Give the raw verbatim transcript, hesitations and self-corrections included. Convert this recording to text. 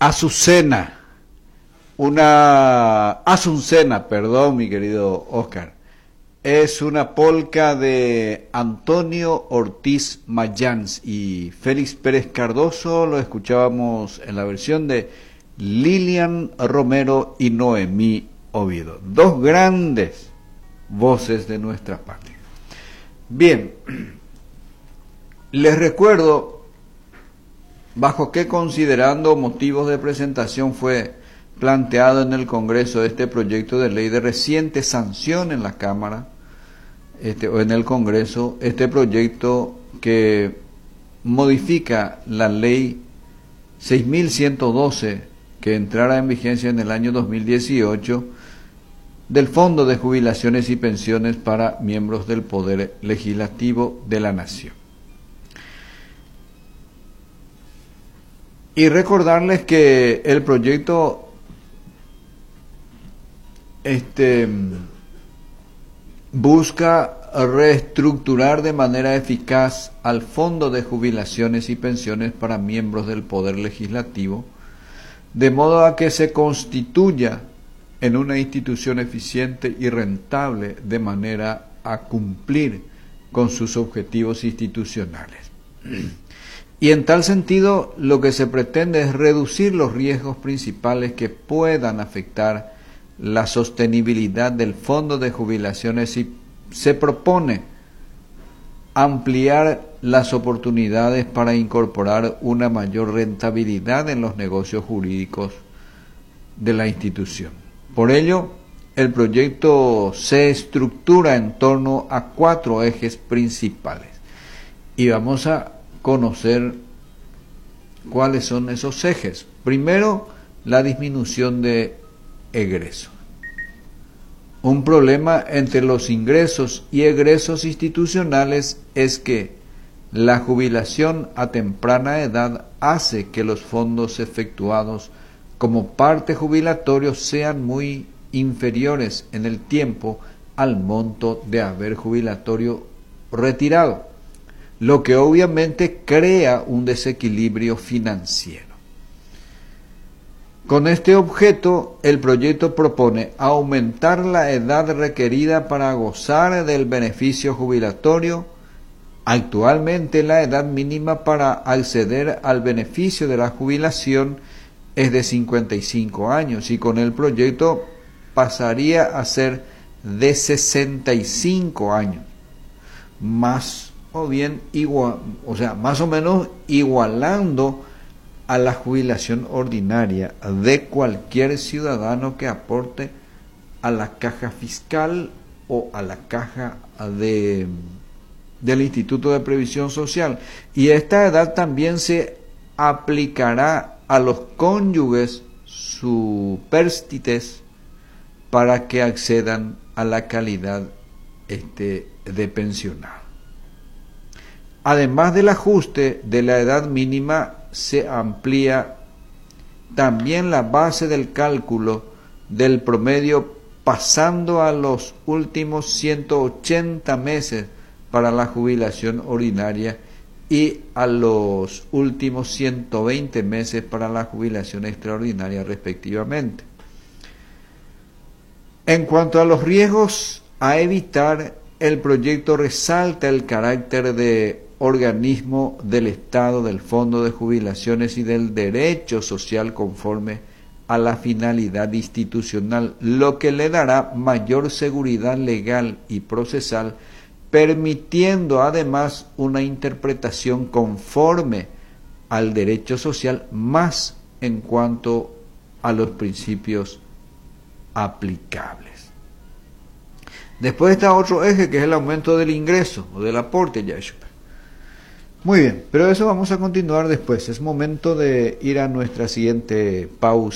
Azucena, una Azucena, perdón, mi querido Oscar, es una polca de Antonio Ortiz Mayans y Félix Pérez Cardoso. Lo escuchábamos en la versión de Lilian Romero y Noemí Oviedo, dos grandes voces de nuestra patria. Bien, les recuerdo bajo qué considerando motivos de presentación fue planteado en el Congreso este proyecto de ley de reciente sanción en la Cámara este, o en el Congreso, este proyecto que modifica la ley seis mil ciento doce que entrara en vigencia en el año dos mil dieciocho del Fondo de Jubilaciones y Pensiones para miembros del Poder Legislativo de la Nación. Y recordarles que el proyecto este, busca reestructurar de manera eficaz al Fondo de Jubilaciones y Pensiones para miembros del Poder Legislativo, de modo a que se constituya en una institución eficiente y rentable de manera a cumplir con sus objetivos institucionales. Y en tal sentido, lo que se pretende es reducir los riesgos principales que puedan afectar la sostenibilidad del Fondo de Jubilaciones y se propone ampliar las oportunidades para incorporar una mayor rentabilidad en los negocios jurídicos de la institución. Por ello, el proyecto se estructura en torno a cuatro ejes principales y vamos a conocer cuáles son esos ejes. Primero, la disminución de egresos. Un problema entre los ingresos y egresos institucionales es que la jubilación a temprana edad hace que los fondos efectuados como parte jubilatorio sean muy inferiores en el tiempo al monto de haber jubilatorio retirado, lo que obviamente crea un desequilibrio financiero. Con este objeto, el proyecto propone aumentar la edad requerida para gozar del beneficio jubilatorio. Actualmente la edad mínima para acceder al beneficio de la jubilación es de cincuenta y cinco años y con el proyecto pasaría a ser de sesenta y cinco años, más o bien igual, o sea, más o menos igualando a la jubilación ordinaria de cualquier ciudadano que aporte a la caja fiscal o a la caja de, del Instituto de Previsión Social. Y esta edad también se aplicará a los cónyuges supérstites para que accedan a la calidad este, de pensionado. Además del ajuste de la edad mínima, se amplía también la base del cálculo del promedio, pasando a los últimos ciento ochenta meses para la jubilación ordinaria y a los últimos ciento veinte meses para la jubilación extraordinaria respectivamente. En cuanto a los riesgos a evitar, el proyecto resalta el carácter de organismo del Estado, del Fondo de Jubilaciones y del derecho social conforme a la finalidad institucional, lo que le dará mayor seguridad legal y procesal, permitiendo además una interpretación conforme al derecho social, más en cuanto a los principios aplicables. Después está otro eje que es el aumento del ingreso o del aporte, ya hecho. Muy bien, pero eso vamos a continuar después. Es momento de ir a nuestra siguiente pausa.